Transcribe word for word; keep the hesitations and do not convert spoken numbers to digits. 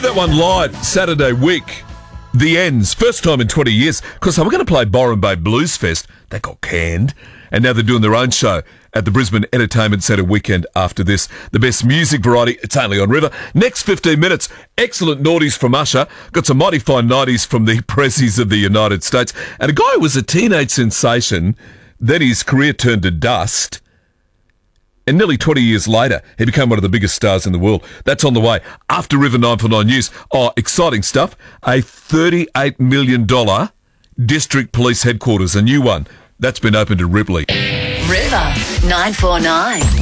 that one live Saturday week. The Ends, first time in twenty years, because they were going to play Byron Bay Blues Fest. That got canned. And now they're doing their own show at the Brisbane Entertainment Centre weekend after this. The best music variety, it's only on River. Next fifteen minutes, excellent noughties from Usher. Got some mighty fine nineties from the Prezzies of the United States. And a guy who was a teenage sensation, then his career turned to dust. And nearly twenty years later, he became one of the biggest stars in the world. That's on the way. After River nine four nine News. Oh, exciting stuff. A thirty-eight million dollars District Police Headquarters, a new one. That's been opened to Ripley. River nine four nine.